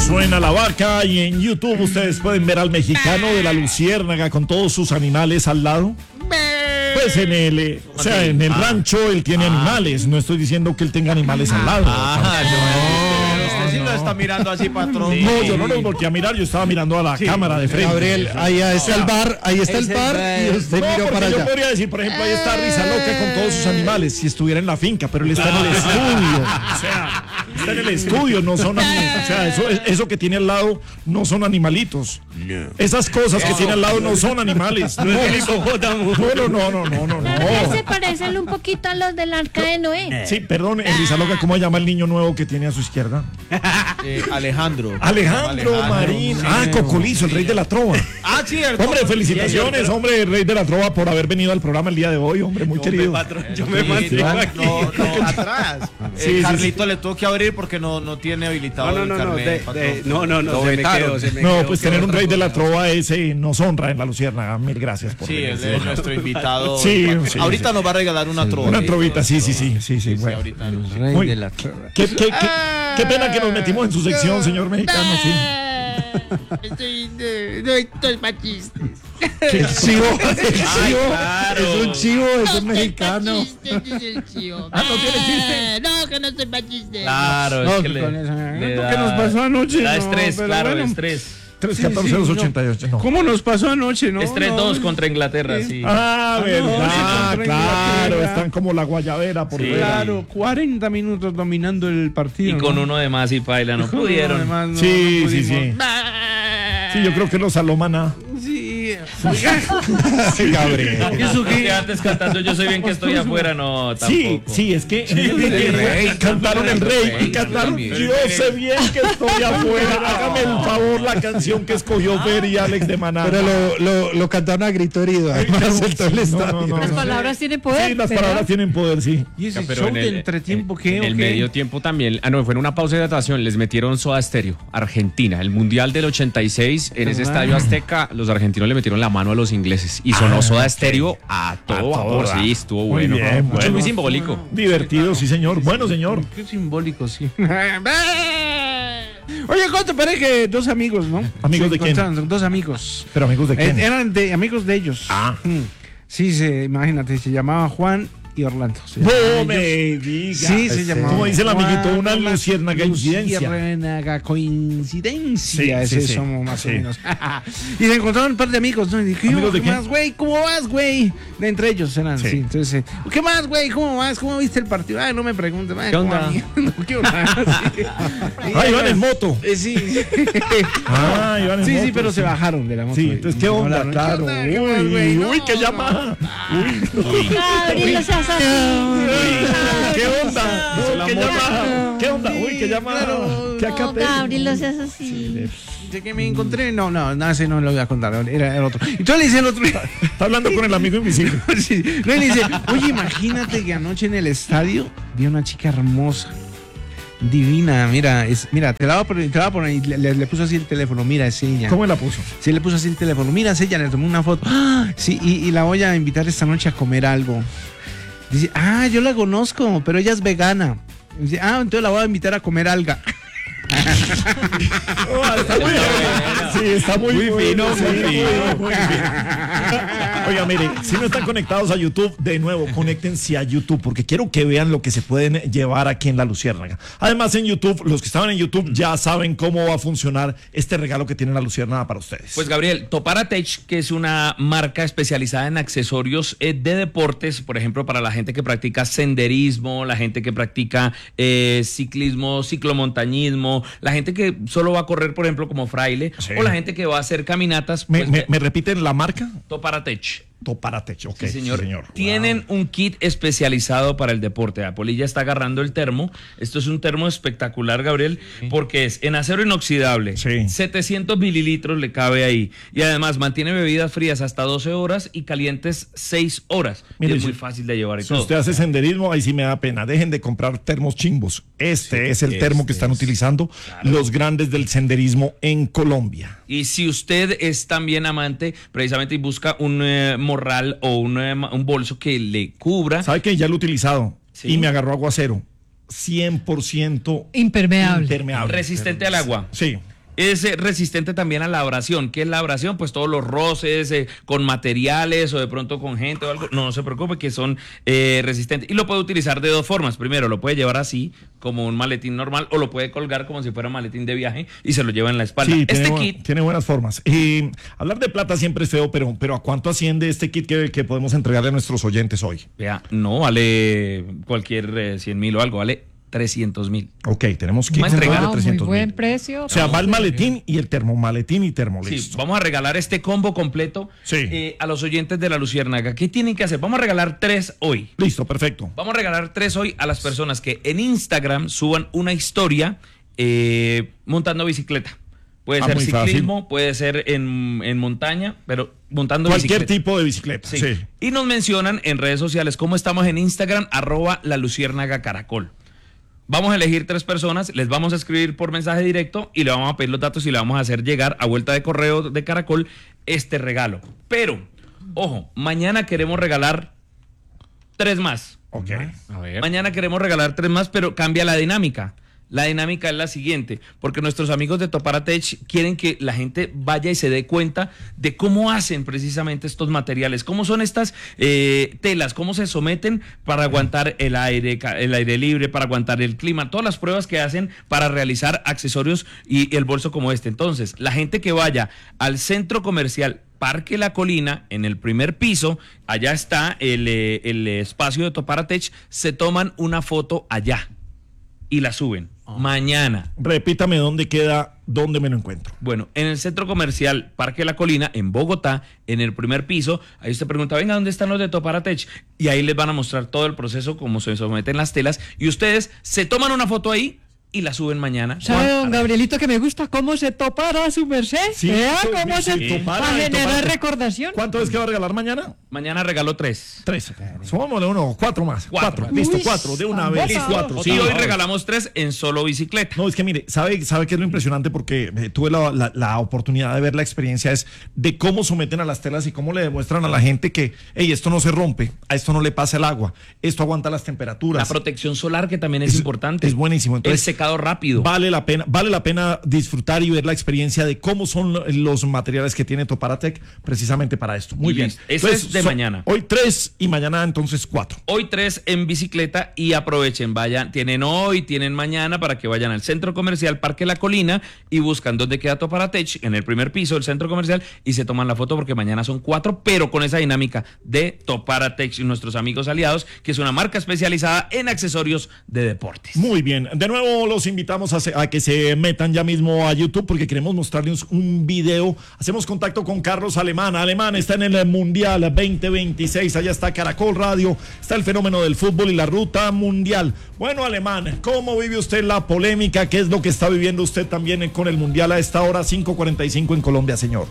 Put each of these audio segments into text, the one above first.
Suena la vaca y en YouTube ustedes pueden ver al mexicano de la Luciérnaga con todos sus animales al lado. Pues en el rancho él tiene animales, no estoy diciendo que él tenga animales al lado. Usted sí lo está mirando así, patrón. No, yo no lo volteé a mirar, yo estaba mirando a la cámara de frente. Gabriel, ahí está el bar, y usted miró para allá. Yo podría decir, por ejemplo, ahí está Risa Loca con todos sus animales, si estuviera en la finca, pero él está en el estudio. O sea, está en el estudio, no son animales. O sea, eso que tiene al lado no son animalitos. Esas cosas que tiene al lado no son animales. No. Se parecen un poquito a los del Arca de Noé. Sí, perdón, Risa Loca, ¿cómo se llama el niño nuevo que tiene a su izquierda? Alejandro Marín. Cocolizo, el rey de la trova. Cierto. Hombre, felicitaciones, hombre, rey de la trova, por haber venido al programa el día de hoy, hombre, muy querido. Yo me mantengo aquí. No, atrás. Carlito le tuvo que abrir porque no tiene habilitado el carnet. No, pues tener un rey de la trova ese nos honra en la Luciérnaga. Mil gracias por venir. Sí, es nuestro invitado. Sí, ahorita nos va a regalar una trova. Una trovita, sí. Bueno. Ahorita el rey de la trova. Qué pena que nos metimos en su sección, señor mexicano, sí. Estoy machistas. ¿Qué chivo? Claro. Es un chivo, es un mexicano. No tiene chiste. No, que no soy machista. Claro, es que ¿Qué nos pasó anoche? Da estrés, claro, bueno. estrés. 3-14-2-88, no. ¿Cómo nos pasó anoche, no? Es 3-2 contra Inglaterra, sí. Verdad, claro, están como la guayabera por fuera. Claro, 40 minutos dominando el partido. Y con uno de más y paila, no pudieron. Sí. Sí, yo creo que los Salomana. Sí. Gabriel. Eso que antes cantando Yo soy bien que estoy afuera, no, tampoco. Sí, es que el rey, cantaron el rey y cantaron Yo sé bien que estoy afuera. Hágame el favor, la canción que escogió Fer y Alex de Maná. Pero lo cantaron a grito herido. Además, Las palabras tienen poder. Sí, las palabras tienen poder, sí. ¿Y ese show de entretiempo qué? En el medio tiempo también, fue en una pausa de hidratación, les metieron Soda Stereo, Argentina, el Mundial del 86, en ese estadio Azteca, los argentinos le metieron la mano a los ingleses y sonó Soda Stereo a todo vapor, sí, estuvo bueno. Bien, muy simbólico. Divertido, sí, señor. Bueno, señor. Qué simbólico, sí. Oye, ¿cómo te parece que dos amigos, no? ¿Amigos de quién? Dos amigos. ¿Pero amigos de quién? Eran amigos de ellos. Sí, imagínate, se llamaban Juan y Orlando. No me digas. Sí, se llamaba. Como dice el amiguito, una luciérnaga coincidencia. Luciérnaga coincidencia. Sí, somos más o menos. Y se encontraron un par de amigos, ¿no? Y dije, ¿qué más, güey? ¿Cómo vas, güey? De entre ellos eran así. Entonces, ¿qué más, güey? ¿Cómo vas? ¿Cómo viste el partido? No me preguntes. ¿Qué onda? ¿Qué onda? Iban en moto. Sí. Iban en moto. Sí, pero se bajaron de la moto. Sí, entonces, ¿qué onda? Claro. Uy, qué llamada. Gabriel, o sea, ¿Qué onda? ¿Qué onda? Uy, qué llamada. ¿Qué acá te? Gabriel, no seas así. ¿De qué me encontré? No, ese no lo voy a contar, era el otro. Entonces le dice el otro. Está hablando con el amigo invisible. Sí. No, y le dice, oye, imagínate que anoche en el estadio vi a una chica hermosa, divina, mira, te la voy a poner y le puso así el teléfono, mira, es ella. ¿Cómo la puso? Sí, le puso así el teléfono, mira, es ella, le tomó una foto. Sí, y la voy a invitar esta noche a comer algo. Dice, yo la conozco, pero ella es vegana. Dice, entonces la voy a invitar a comer alga. Está muy bien. Sí, está muy fino. Oiga, mire, si no están conectados a YouTube, de nuevo, conéctense a YouTube, porque quiero que vean lo que se pueden llevar aquí en la Luciérnaga. Además, en YouTube, los que estaban en YouTube ya saben cómo va a funcionar este regalo que tiene la Luciérnaga para ustedes. Pues, Gabriel, Toparatech, que es una marca especializada en accesorios de deportes, por ejemplo, para la gente que practica senderismo, la gente que practica ciclismo, ciclomontañismo, la gente que solo va a correr, por ejemplo, como fraile, o la gente que va a hacer caminatas. Pues, ¿Me repiten la marca? Toparatech. Toparatech, ok. Sí, señor. Sí, señor. Tienen un kit especializado para el deporte. Polilla está agarrando el termo. Esto es un termo espectacular, Gabriel, porque es en acero inoxidable. 700 mililitros le cabe ahí. Y además mantiene bebidas frías hasta 12 horas y calientes 6 horas. Mire, es muy fácil de llevar y si todo. usted hace senderismo, ahí sí me da pena. Dejen de comprar termos chimbos. Es el termo que están utilizando los grandes del senderismo en Colombia. Y si usted es también amante, precisamente, y busca un morral o un bolso que le cubra. ¿Sabe qué? Ya lo he utilizado y me agarró aguacero. 100% impermeable. Resistente al agua. Sí. es resistente también a la abrasión. ¿Qué es la abrasión? Pues todos los roces con materiales o de pronto con gente o algo. No se preocupe que son resistentes. Y lo puede utilizar de dos formas. Primero, lo puede llevar así, como un maletín normal, o lo puede colgar como si fuera un maletín de viaje y se lo lleva en la espalda. Sí, este kit tiene buenas formas. Hablar de plata siempre es feo, pero ¿a cuánto asciende este kit que podemos entregarle a nuestros oyentes hoy? Vea, no vale cualquier 100.000 o algo, vale 300.000. Ok, tenemos kits de 300.000. Muy buen precio. O sea, va el maletín y el termomaletín y termolisto. Sí, vamos a regalar este combo completo a los oyentes de La Luciérnaga. ¿Qué tienen que hacer? Vamos a regalar 3 hoy. Listo, perfecto. Vamos a regalar 3 hoy a las personas que en Instagram suban una historia montando bicicleta. Puede ser ciclismo, fácil. Puede ser en montaña, pero montando cualquier bicicleta. Tipo de bicicleta. Sí. Y nos mencionan en redes sociales cómo estamos en Instagram, @laluciérnagacaracol. Vamos a elegir 3 personas, les vamos a escribir por mensaje directo y le vamos a pedir los datos y le vamos a hacer llegar a vuelta de correo de Caracol este regalo. Pero, ojo, mañana queremos regalar 3 más. Ok. A ver. Mañana queremos regalar 3 más, pero cambia la dinámica. La dinámica es la siguiente, porque nuestros amigos de Toparatech quieren que la gente vaya y se dé cuenta de cómo hacen precisamente estos materiales, cómo son estas telas, cómo se someten para aguantar el aire libre, para aguantar el clima, todas las pruebas que hacen para realizar accesorios y el bolso como este. Entonces, la gente que vaya al centro comercial Parque La Colina, en el primer piso, allá está el espacio de Toparatech, se toman una foto allá y la suben. Mañana. Repítame dónde queda, dónde me lo encuentro. Bueno, en el centro comercial Parque La Colina, en Bogotá, en el primer piso, ahí usted pregunta, venga, ¿dónde están los de Toparatech? Y ahí les van a mostrar todo el proceso, cómo se someten las telas, y ustedes se toman una foto ahí y la suben mañana. ¿Sabe, don Gabrielito, que me gusta cómo se topara su merced? Sí, Vea cómo se topara, para generar topara. recordación. ¿Cuánto es que va a regalar mañana? Mañana regaló 3. 3. Sumámosle 4 más. 4. Listo, 4 de una vez. Listo. 4. Sí, hoy regalamos 3 en solo bicicleta. No, es que mire, ¿sabe qué es lo impresionante? Porque tuve la oportunidad de ver la experiencia es de cómo someten a las telas y cómo le demuestran a la gente que, hey, esto no se rompe, a esto no le pasa el agua, esto aguanta las temperaturas. La protección solar, que también es importante. Es buenísimo. Entonces, el secado rápido. Vale la pena disfrutar y ver la experiencia de cómo son los materiales que tiene Toparatech precisamente para esto. Muy bien. Eso es de mañana. Hoy 3 y mañana entonces 4. Hoy 3 en bicicleta y aprovechen, vayan, tienen hoy, tienen mañana para que vayan al centro comercial Parque La Colina y buscan dónde queda Toparatech, en el primer piso del centro comercial, y se toman la foto porque mañana son 4, pero con esa dinámica de Toparatech y nuestros amigos aliados, que es una marca especializada en accesorios de deportes. Muy bien. De nuevo los invitamos a que se metan ya mismo a YouTube porque queremos mostrarles un video. Hacemos contacto con Carlos Alemán. Alemán está en el Mundial 2026. Allá está Caracol Radio. Está el fenómeno del fútbol y la ruta mundial. Bueno, Alemán, ¿cómo vive usted la polémica? ¿Qué es lo que está viviendo usted también con el Mundial a esta hora 5:45 en Colombia, señor?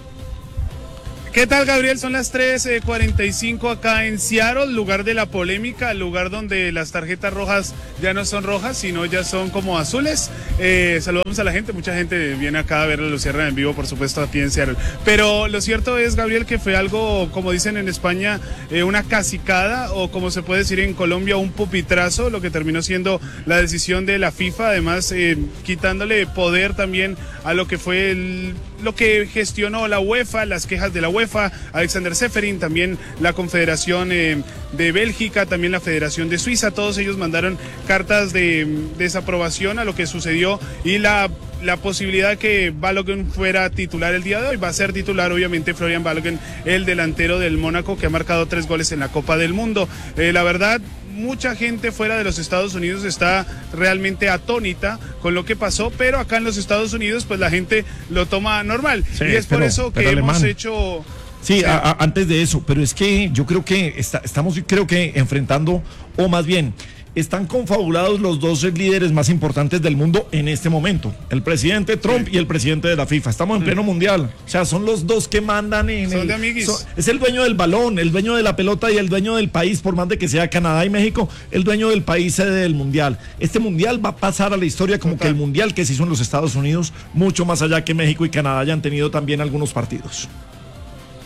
¿Qué tal, Gabriel? Son las 3:45 acá en Seattle, lugar de la polémica, lugar donde las tarjetas rojas ya no son rojas, sino ya son como azules. Saludamos a la gente, mucha gente viene acá a ver a la Luciérnaga en vivo, por supuesto, aquí en Seattle. Pero lo cierto es, Gabriel, que fue algo, como dicen en España, una cacicada, o como se puede decir en Colombia, un pupitrazo, lo que terminó siendo la decisión de la FIFA, además quitándole poder también a lo que fue lo que gestionó la UEFA, las quejas de la UEFA, Alexander Seferin, también la Confederación de Bélgica, también la Federación de Suiza, todos ellos mandaron cartas de desaprobación a lo que sucedió y la posibilidad que Balogun fuera titular el día de hoy. Va a ser titular, obviamente, Florian Balogun, el delantero del Mónaco, que ha marcado 3 goles en la Copa del Mundo. La verdad, mucha gente fuera de los Estados Unidos está realmente atónita con lo que pasó, pero acá en los Estados Unidos pues la gente lo toma normal, sí, y es por eso que hemos hecho... Sí, antes de eso, pero es que yo creo que estamos enfrentando, o más bien, están confabulados los 2 líderes más importantes del mundo en este momento, el presidente Trump y el presidente de la FIFA. Estamos en pleno mundial, o sea, son los 2 que mandan son de amiguis. Es el dueño del balón, el dueño de la pelota y el dueño del país, por más de que sea Canadá y México, el dueño del país del mundial. Este mundial va a pasar a la historia como que el mundial que se hizo en los Estados Unidos, mucho más allá que México y Canadá hayan tenido también algunos partidos.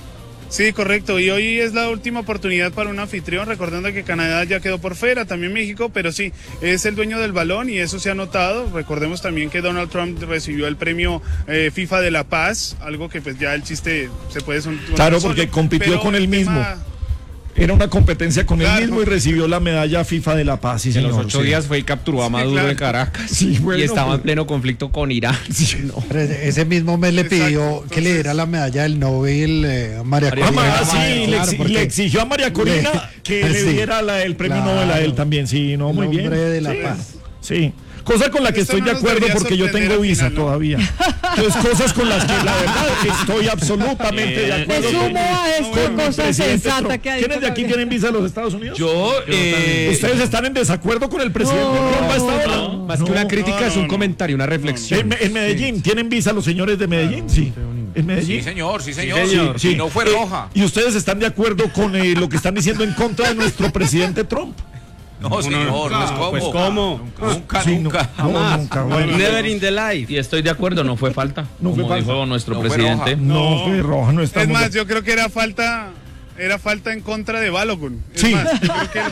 Sí, correcto. Y hoy es la última oportunidad para un anfitrión, recordando que Canadá ya quedó por fuera, también México, pero sí, es el dueño del balón y eso se ha notado. Recordemos también que Donald Trump recibió el premio FIFA de la Paz, algo que pues ya el chiste se puede... Claro, porque compitió con él mismo. Era una competencia con él mismo y recibió la medalla FIFA de la Paz. Sí, en señor, los 8 días fue y capturó a Maduro en Caracas. Sí, bueno, y estaba en pleno conflicto con Irán. Sí, no. Ese mismo mes le pidió que le diera la medalla del Nobel a María Corina. Le exigió a María Corina que le diera el premio Nobel a él también. Sí, no, muy bien. De la Paz. Sí. Cosa con la que estoy de acuerdo porque yo tengo visa todavía. Entonces, cosas con las que la verdad estoy absolutamente de acuerdo. Me sumo a esta cosa sensata que ha dicho. ¿Quiénes de aquí tienen visa a los Estados Unidos? ¿Ustedes están en desacuerdo con el presidente Trump a esta hora? Más que una crítica, es un comentario, una reflexión. En Medellín, ¿tienen visa los señores de Medellín? Sí. ¿En Medellín? Sí, señor. Sí. No fue roja. ¿Y ustedes están de acuerdo con lo que están diciendo en contra de nuestro presidente Trump? No, señor, no es como. Pues ¿cómo? Nunca. Nunca. Bueno. Never in the life. Y estoy de acuerdo, no fue falta. No fue como falta. dijo nuestro presidente. No fue roja, no estamos. Es más, yo creo que era falta en contra de Balogun. Sí. Más, yo creo que el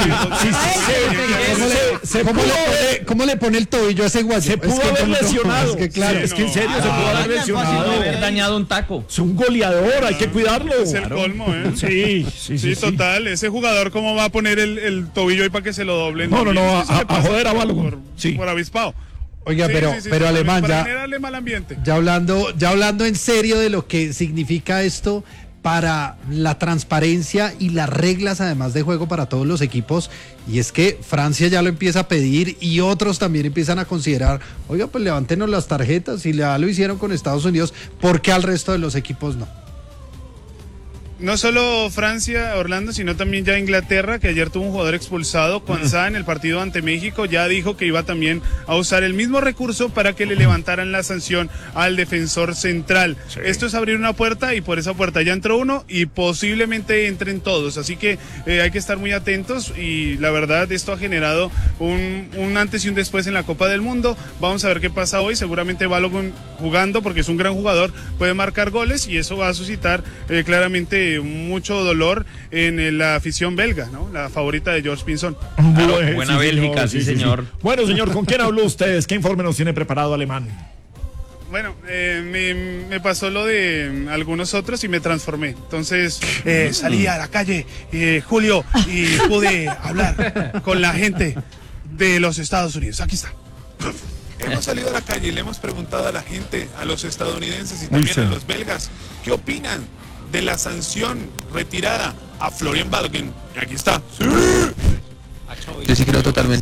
jugador ¿Cómo le pone el tobillo a ese guayo? Se pudo haber lesionado. Es que claro. Es que en serio se pudo haber lesionado. Haber dañado un taco. Es un goleador, hay que cuidarlo. Es el colmo, ¿eh? Sí, total. Ese jugador, ¿cómo va a poner el tobillo ahí para que se lo doblen? No, a joder a Balogun. Por avispado. Oiga, pero Alemán, para generarle mal ambiente. ya hablando en serio de lo que significa esto para la transparencia y las reglas además de juego para todos los equipos, y es que Francia ya lo empieza a pedir y otros también empiezan a considerar, oiga, pues levántenos las tarjetas, si ya lo hicieron con Estados Unidos, ¿por qué al resto de los equipos no? No solo Francia, Orlando, sino también ya Inglaterra, que ayer tuvo un jugador expulsado, Kwanzaa, en el partido ante México, ya dijo que iba también a usar el mismo recurso para que le levantaran la sanción al defensor central. Sí. Esto es abrir una puerta y por esa puerta ya entró uno y posiblemente entren todos, así que hay que estar muy atentos y la verdad esto ha generado un antes y un después en la Copa del Mundo. Vamos a ver qué pasa hoy, seguramente Balogun jugando porque es un gran jugador, puede marcar goles y eso va a suscitar claramente mucho dolor en la afición belga, ¿no? La favorita de George Pinson. Buena Bélgica, sí, señor. Bueno, señor, ¿con quién habló ustedes? ¿Qué informe nos tiene preparado Alemán? Bueno, me pasó lo de algunos otros y me transformé. Entonces salí a la calle, Julio, y pude hablar con la gente de los Estados Unidos. Aquí está. Hemos salido a la calle y le hemos preguntado a la gente, a los estadounidenses y también a los belgas, ¿qué opinan de la sanción retirada a Florian Balogun? Y aquí está. ¡Sí! Yo sí creo totalmente.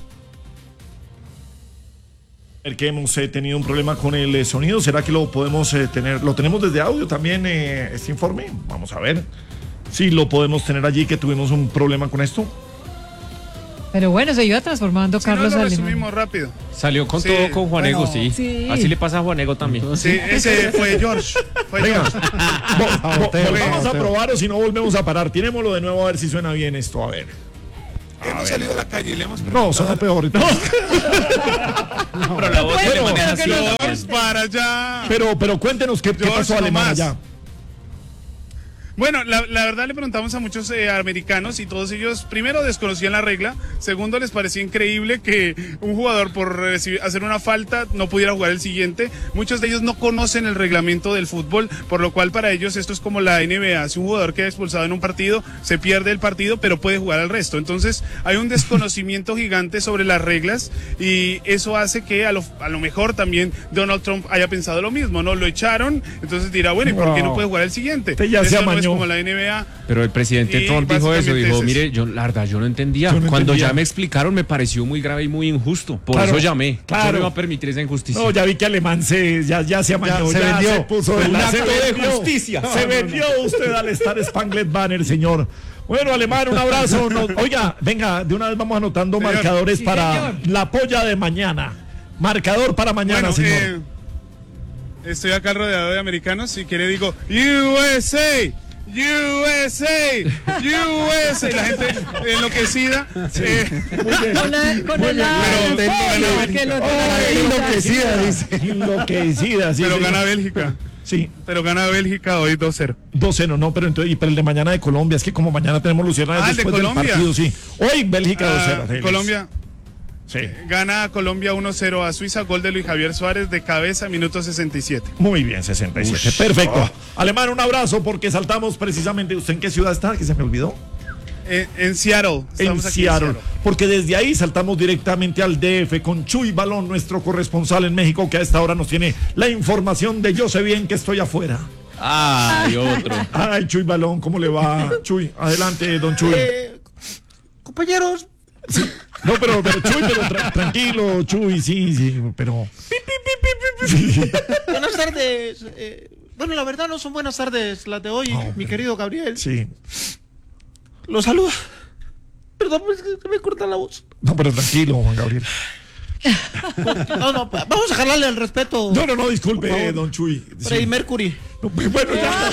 El que hemos tenido un problema con el sonido, ¿será que lo podemos tener? ¿Lo tenemos desde audio también, este informe? Vamos a ver si lo podemos tener allí, que tuvimos un problema con esto. Pero bueno, se iba transformando Carlos Alemán. Resumimos rápido. Salió con todo con Juanego, sí. Así le pasa a Juanego también. Sí, ese fue George. Volvamos a probar o si no volvemos a parar. Tirémoslo de nuevo a ver si suena bien esto. A ver. Hemos salido a la calle y le hemos preguntado. No, suena peor. Pero la voz de maneja así. Para allá. Pero cuéntenos qué pasó Alemán allá. Bueno, la verdad le preguntamos a muchos americanos y todos ellos, primero, desconocían la regla, segundo, les parecía increíble que un jugador por hacer una falta no pudiera jugar el siguiente. Muchos de ellos no conocen el reglamento del fútbol, por lo cual para ellos esto es como la NBA. Si un jugador queda expulsado en un partido, se pierde el partido, pero puede jugar al resto. Entonces hay un desconocimiento gigante sobre las reglas y eso hace que a lo mejor también Donald Trump haya pensado lo mismo, ¿no? Lo echaron, entonces dirá, bueno, ¿y por qué no puede jugar el siguiente? Como la NBA. Pero el presidente Trump dijo eso, dijo, mire, yo la verdad yo no entendía. Cuando ya me explicaron me pareció muy grave y muy injusto. Por eso llamé. Yo no iba a permitir esa injusticia. No, ya vi que Alemán ya se amañó, se vendió. Se puso un acto de justicia. Se vendió usted al Star Spangled Banner, señor. Bueno, Alemán, un abrazo. Oiga, venga, de una vez vamos anotando marcadores para la polla de mañana. Marcador para mañana, señor. Estoy acá rodeado de americanos. Si quiere digo USA. USA, USA, la gente enloquecida. Enloquecida, dice. Enloquecida, sí. Pero gana Bélgica. Sí. Pero gana Bélgica hoy 2-0. 2-0, no, pero entonces, pero el de mañana de Colombia, es que como mañana tenemos Luciana después del partido, sí. Hoy Bélgica 2-0. Colombia. Sí. Gana Colombia 1-0 a Suiza, gol de Luis Javier Suárez de cabeza, minuto 67. Muy bien, 67. Perfecto. Alemán, un abrazo porque saltamos precisamente. ¿Usted en qué ciudad está? Que se me olvidó. En Seattle. En Seattle. Porque desde ahí saltamos directamente al DF con Chuy Balón, nuestro corresponsal en México, que a esta hora nos tiene la información de yo sé bien que estoy afuera. Ay, otro. Ay, Chuy Balón, ¿cómo le va? Chuy, adelante, don Chuy. Compañeros. Sí. No, pero Chuy, tranquilo, Chuy, sí, pero... Buenas tardes. Bueno, la verdad no son buenas tardes las de hoy, mi querido Gabriel. Sí. Lo saludo. Perdón, es que se me corta la voz. No, pero tranquilo, Juan Gabriel. No, vamos a jalarle el respeto. No, disculpe, don Chuy. Freddie Mercury. No, bueno, ya.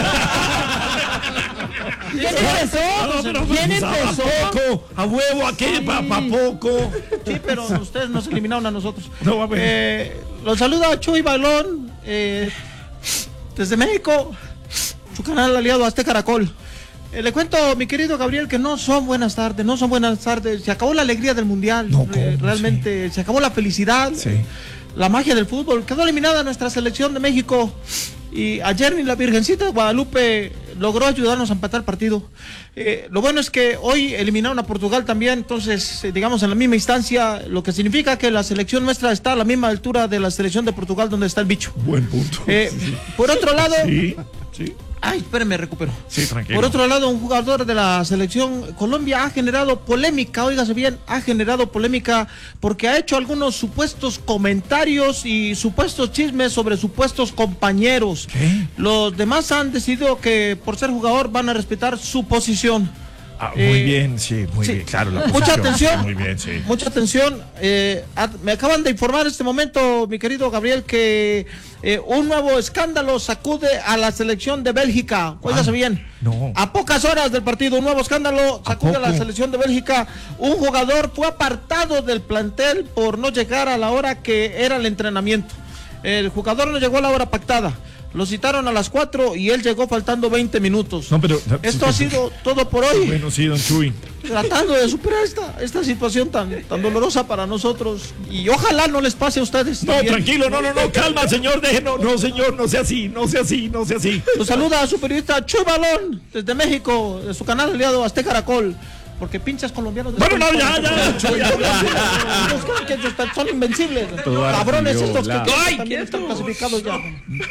¿Quién empezó? A huevo, ¿a qué? ¿Pa poco? Sí, pero ustedes nos eliminaron a nosotros. No, a ver. Los saluda Chuy Balón desde México, su canal aliado Azteca Caracol. Le cuento, mi querido Gabriel, que no son buenas tardes. Se acabó la alegría del Mundial. Realmente, sí. Se acabó la felicidad, sí. La magia del fútbol. Quedó eliminada nuestra selección de México. Y ayer ni la Virgencita de Guadalupe logró ayudarnos a empatar el partido. Lo bueno es que hoy eliminaron a Portugal también, entonces, digamos, en la misma instancia, lo que significa que la selección nuestra está a la misma altura de la selección de Portugal, donde está el bicho. Buen punto. Sí. Por otro lado... Sí. Ay, espérenme, recupero. Sí, tranquilo. Por otro lado, un jugador de la selección Colombia ha generado polémica, óigase bien, porque ha hecho algunos supuestos comentarios y supuestos chismes sobre supuestos compañeros. ¿Qué? Los demás han decidido que por ser jugador van a respetar su posición. Muy bien, sí, muy bien, claro. La mucha atención, muy bien, sí. Mucha atención. Me acaban de informar en este momento, mi querido Gabriel, que un nuevo escándalo sacude a la selección de Bélgica. Óigase bien. No. A pocas horas del partido, un nuevo escándalo sacude a la selección de Bélgica. Un jugador fue apartado del plantel por no llegar a la hora que era el entrenamiento. El jugador no llegó a la hora pactada. Lo citaron a las 4 y él llegó faltando 20 minutos. No, pero esto ha sido todo por hoy. Bueno, sí, don Chuy. Tratando de superar esta situación tan dolorosa para nosotros. Y ojalá no les pase a ustedes. No, también. Tranquilo, no, calma, señor. No, señor, no sea así. Lo saluda a su periodista Chuy Balón, desde México, de su canal aliado Azteca Caracol. Porque pinches colombianos... Bueno, no, ya. Son invencibles. Cabrones estos que también están clasificados ya.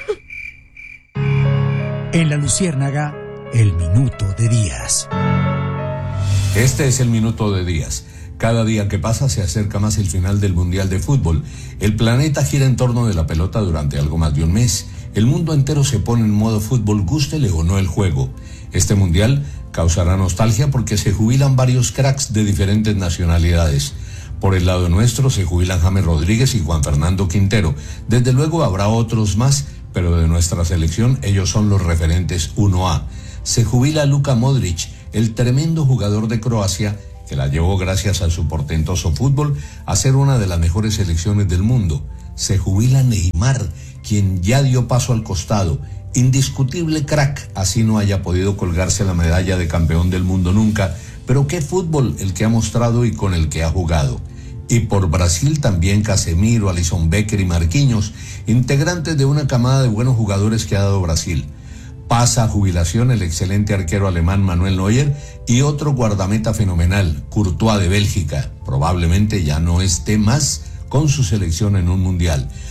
En La Luciérnaga, el minuto de Díaz. Este es el minuto de Díaz. Cada día que pasa se acerca más el final del Mundial de Fútbol. El planeta gira en torno de la pelota durante algo más de un mes. El mundo entero se pone en modo fútbol, gústele o no el juego. Este Mundial causará nostalgia porque se jubilan varios cracks de diferentes nacionalidades. Por el lado nuestro se jubilan James Rodríguez y Juan Fernando Quintero. Desde luego habrá otros más, pero de nuestra selección ellos son los referentes 1A. Se jubila Luka Modric, el tremendo jugador de Croacia, que la llevó gracias a su portentoso fútbol a ser una de las mejores selecciones del mundo. Se jubila Neymar, quien ya dio paso al costado. Indiscutible crack, así no haya podido colgarse la medalla de campeón del mundo nunca, pero qué fútbol el que ha mostrado y con el que ha jugado. Y por Brasil también Casemiro, Alisson Becker y Marquinhos, integrantes de una camada de buenos jugadores que ha dado Brasil. Pasa a jubilación el excelente arquero alemán Manuel Neuer y otro guardameta fenomenal, Courtois de Bélgica. Probablemente ya no esté más con su selección en un mundial.